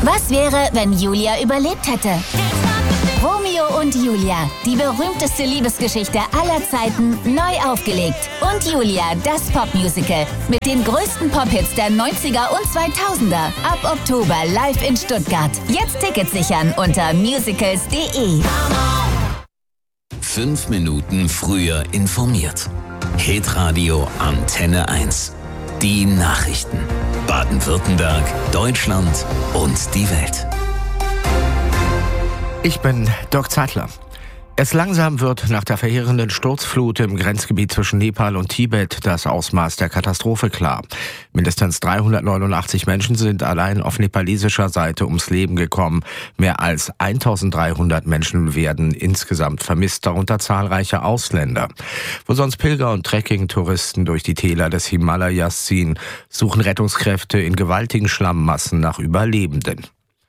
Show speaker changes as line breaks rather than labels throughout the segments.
Was wäre, wenn Julia überlebt hätte? Romeo und Julia, die berühmteste Liebesgeschichte aller Zeiten, neu aufgelegt. Und Julia, das Popmusical mit den größten Pop-Hits der 90er und 2000er. Ab Oktober live in Stuttgart. Jetzt Tickets sichern unter musicals.de.
5 Minuten früher informiert. Hitradio Antenne 1. Die Nachrichten. Baden-Württemberg, Deutschland und die Welt.
Ich bin Dirk Zeitler. Erst langsam wird nach der verheerenden Sturzflut im Grenzgebiet zwischen Nepal und Tibet das Ausmaß der Katastrophe klar. Mindestens 389 Menschen sind allein auf nepalesischer Seite ums Leben gekommen. Mehr als 1300 Menschen werden insgesamt vermisst, darunter zahlreiche Ausländer. Wo sonst Pilger und Trekking-Touristen durch die Täler des Himalayas ziehen, suchen Rettungskräfte in gewaltigen Schlammmassen nach Überlebenden.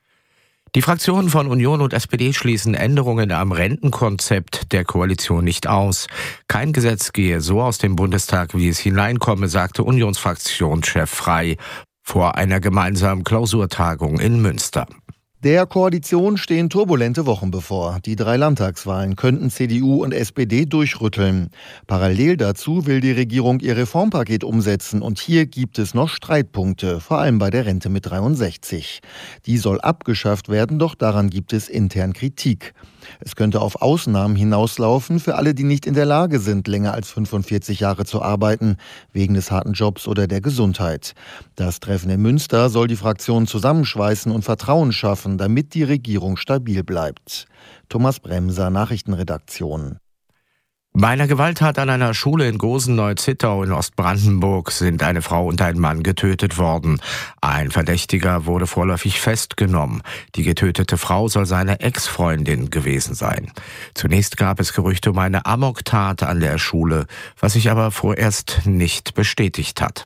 Die Fraktionen von Union und SPD schließen Änderungen am Rentenkonzept der Koalition nicht aus. Kein Gesetz gehe so aus dem Bundestag, wie es hineinkomme, sagte Unionsfraktionschef Frey vor einer gemeinsamen Klausurtagung in Münster.
Der Koalition stehen turbulente Wochen bevor. Die 3 Landtagswahlen könnten CDU und SPD durchrütteln. Parallel dazu will die Regierung ihr Reformpaket umsetzen und hier gibt es noch Streitpunkte, vor allem bei der Rente mit 63. Die soll abgeschafft werden, doch daran gibt es intern Kritik. Es könnte auf Ausnahmen hinauslaufen für alle, die nicht in der Lage sind, länger als 45 Jahre zu arbeiten, wegen des harten Jobs oder der Gesundheit. Das Treffen in Münster soll die Fraktionen zusammenschweißen und Vertrauen schaffen, damit die Regierung stabil bleibt. Thomas Bremser, Nachrichtenredaktion.
Bei einer Gewalttat an einer Schule in Gosen-Neu-Zittau in Ostbrandenburg sind eine Frau und ein Mann getötet worden. Ein Verdächtiger wurde vorläufig festgenommen. Die getötete Frau soll seine Ex-Freundin gewesen sein. Zunächst gab es Gerüchte um eine Amoktat an der Schule, was sich aber vorerst nicht bestätigt hat.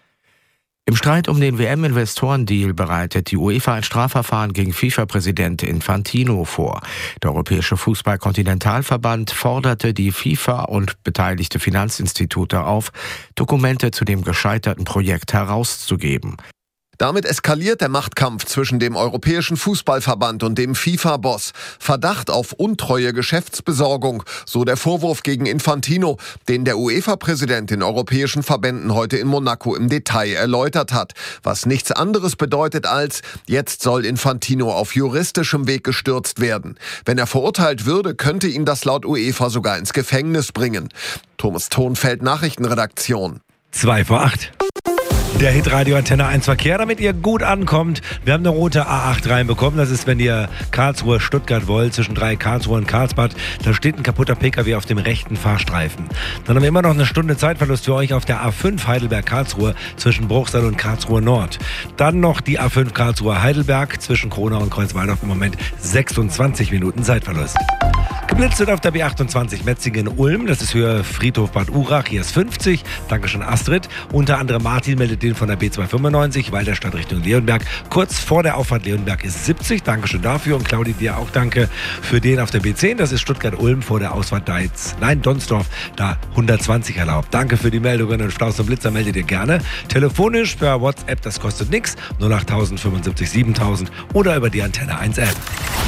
Im Streit um den WM-Investorendeal bereitet die UEFA ein Strafverfahren gegen FIFA-Präsident Infantino vor. Der Europäische Fußball-Kontinentalverband forderte die FIFA und beteiligte Finanzinstitute auf, Dokumente zu dem gescheiterten Projekt herauszugeben.
Damit eskaliert der Machtkampf zwischen dem Europäischen Fußballverband und dem FIFA-Boss. Verdacht auf untreue Geschäftsbesorgung, so der Vorwurf gegen Infantino, den der UEFA-Präsident den europäischen Verbänden heute in Monaco im Detail erläutert hat. Was nichts anderes bedeutet als, jetzt soll Infantino auf juristischem Weg gestürzt werden. Wenn er verurteilt würde, könnte ihn das laut UEFA sogar ins Gefängnis bringen. Thomas Thonfeld, Nachrichtenredaktion.
7:55. Der Hitradio Antenne 1 Verkehr, damit ihr gut ankommt. Wir haben eine rote A8 reinbekommen. Das ist, wenn ihr Karlsruhe-Stuttgart wollt, zwischen 3 Karlsruhe und Karlsbad. Da steht ein kaputter PKW auf dem rechten Fahrstreifen. Dann haben wir immer noch eine Stunde Zeitverlust für euch auf der A5 Heidelberg-Karlsruhe zwischen Bruchsal und Karlsruhe Nord. Dann noch die A5 Karlsruhe-Heidelberg zwischen Kronau und Kreuzwaldorf. Im Moment 26 Minuten Zeitverlust. Geblitzt wird auf der B28 Metzingen-Ulm. Das ist Höhe Friedhof Bad Urach. Hier ist 50. Dankeschön, Astrid. Unter anderem Martin meldet den von der B295, Walderstadt Richtung Leonberg. Kurz vor der Auffahrt Leonberg ist 70. Dankeschön dafür. Und Claudi, dir auch danke für den auf der B10. Das ist Stuttgart-Ulm vor der Ausfahrt Donsdorf. Da 120 erlaubt. Danke für die Meldungen. Und Staus und Blitzer meldet ihr gerne. Telefonisch per WhatsApp, das kostet nichts. 08000 75 7000 oder über die Antenne 1 App.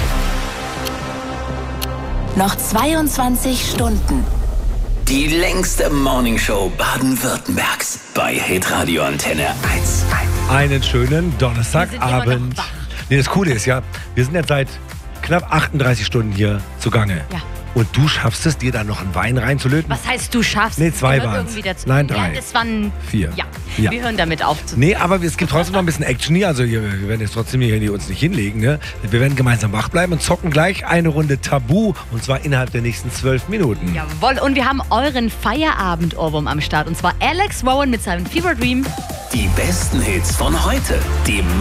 Noch 22 Stunden.
Die längste Morningshow Baden-Württembergs bei Hitradio Antenne 1.
Einen schönen Donnerstagabend. Das Coole ist ja, wir sind jetzt seit knapp 38 Stunden hier zugange.
Ja.
Und du schaffst es, dir dann noch einen Wein reinzulöten?
Was heißt, du schaffst?
Nee, 2 waren es. Nein, 3.
Ja, das waren
4.
Ja,
ja.
Wir hören damit auf.
Nee, aber es gibt trotzdem noch ein bisschen Action hier. Also wir werden jetzt trotzdem hier uns nicht hinlegen. Ne? Wir werden gemeinsam wach bleiben und zocken gleich eine Runde Tabu. Und zwar innerhalb der nächsten 12 Minuten.
Jawohl, und wir haben euren Feierabend-Ohrwurm am Start. Und zwar Alex Rowan mit seinem Fever Dream.
Die besten Hits von heute. Die